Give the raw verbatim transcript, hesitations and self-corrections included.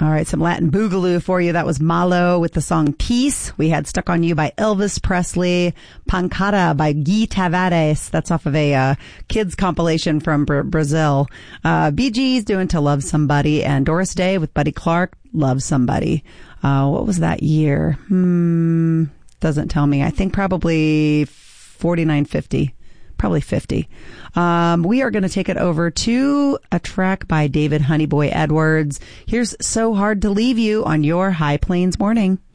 All right, some Latin boogaloo for you. That was Malo with the song Peace. We had Stuck on You by Elvis Presley. Pancada by Guy Tavares. That's off of a uh, kids compilation from Br- Brazil. Uh, Bee Gees doing To Love Somebody. And Doris Day with Buddy Clark, Love Somebody. Uh, what was that year? Hmm, doesn't tell me. I think probably forty-nine fifty. Probably fifty. Um, we are going to take it over to a track by David Honeyboy Edwards. Here's So Hard to Leave You on your High Plains Morning.